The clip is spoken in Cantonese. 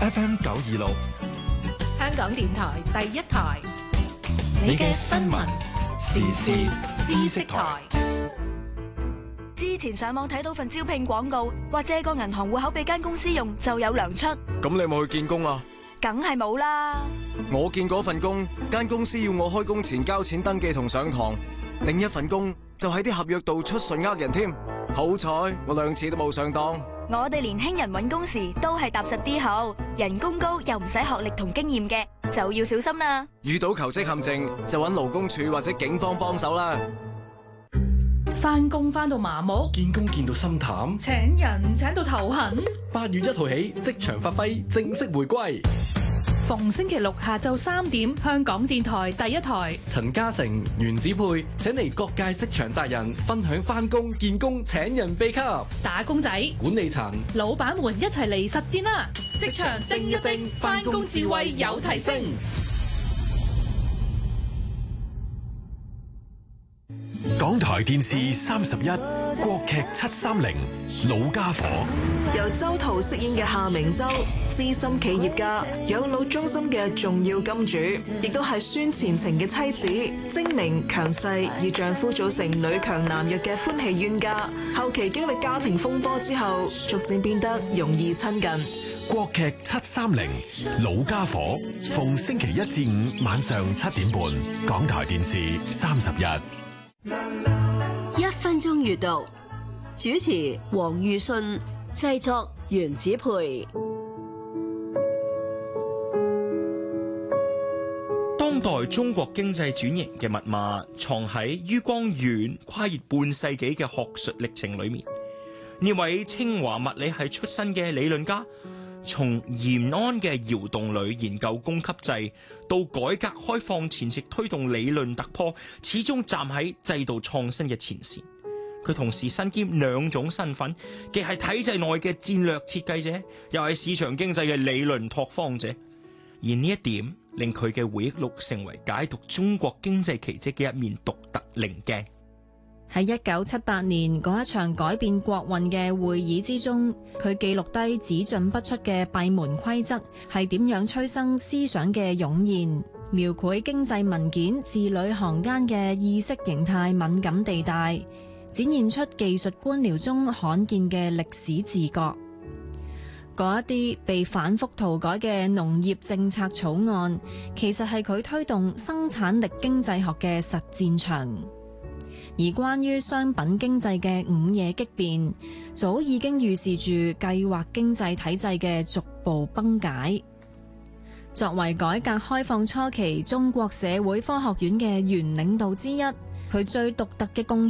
FM 926， 香港電台第一台， 你嘅新聞時事知識台。 之前上網睇到份招聘廣告，話借個銀行戶口俾間公司用就有糧出。 咁你有冇去見工啊？ 梗係冇啦。 我見嗰份工，間公司要我開工前交錢登記同上堂，另一份工就喺啲合約度出信呃人添。好彩我2次都冇上當。 我哋年輕人搵工時都係踏實啲好，人工高又唔使學歷同經驗嘅，就要小心啦。 遇到求職陷阱就搵勞工處或者警方幫手啦。 返工返到麻木， 見工見到心淡， 請人請到頭痕。 8月1號起，職場發揮正式回歸。 逢星期六下晝3點，香港電台第一台， 陳嘉誠、袁子佩請嚟各界職場達人分享返工、見工、請人秘笈。 打工仔、 管理層、 老闆們一齊嚟實戰啦！職場叮一叮，返工智慧有提升。 港台電視31國劇730老家伙， 由周濤飾演嘅夏明洲，資深企業家、養老中心嘅重要金主，亦都係孫前程嘅妻子，精明強勢，與丈夫組成女強男弱嘅歡喜冤家。後期經歷家庭風波之後，逐漸變得容易親近。 國劇730老家伙，逢星期1至5晚上7點半，港台電視31。 1分鐘閱讀，主持黃裕信，製作袁子培。 當代中國經濟轉型嘅密碼藏喺于光遠跨越半世紀嘅學術歷程裏面。呢位清華物理系出身嘅理論家，從延安嘅窯洞裏研究供給制，到改革開放前夕推動理論突破，始終站喺制度創新嘅前線。佢同時身兼2種身份，既係體制內嘅戰略設計者，又係市場經濟嘅理論拓荒者。而呢一點令佢嘅回憶錄成為解讀中國經濟奇蹟嘅一面獨特稜鏡。 喺1978年嗰一場改變國運嘅會議之中，佢記錄低只進不出嘅閉門規則係點樣催生思想嘅湧現，描繪經濟文件字裏行間嘅意識形態敏感地帶，展現出技術官僚中罕見嘅歷史自覺。嗰一啲被反覆塗改嘅農業政策草案，其實係佢推動生產力經濟學嘅實戰場。而關於商品經濟嘅午夜激變，早已經預示住計劃經濟體制嘅逐步崩解。作為改革開放初期中國社會科學院嘅原領導之一，佢最獨特嘅貢獻